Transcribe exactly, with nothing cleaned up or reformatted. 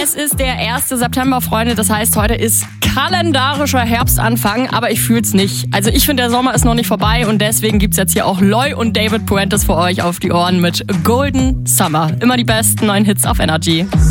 Es ist der erste September, Freunde. Das heißt, heute ist kalendarischer Herbstanfang, aber ich fühl's nicht. Also ich finde, der Sommer ist noch nicht vorbei und deswegen gibt's jetzt hier auch Loy und David Puentes für euch auf die Ohren mit Golden Summer. Immer die besten neuen Hits auf Energy.